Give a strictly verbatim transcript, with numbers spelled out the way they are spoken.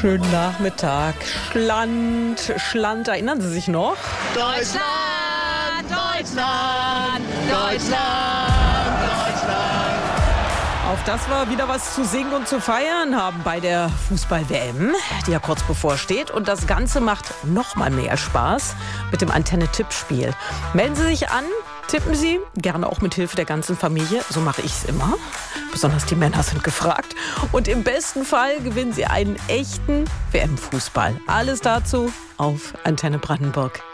Schönen Nachmittag. Schland, Schland, erinnern Sie sich noch? Deutschland, Deutschland, Deutschland, Deutschland. Auf das wir wieder was zu singen und zu feiern haben bei der Fußball-W M, die ja kurz bevorsteht. Und das Ganze macht noch mal mehr Spaß mit dem Antenne-Tippspiel. Melden Sie sich an, tippen Sie, gerne auch mit Hilfe der ganzen Familie. So mache ich es immer. Besonders die Männer sind gefragt. Und im besten Fall gewinnen Sie einen echten W M-Fußball. Alles dazu auf Antenne Brandenburg.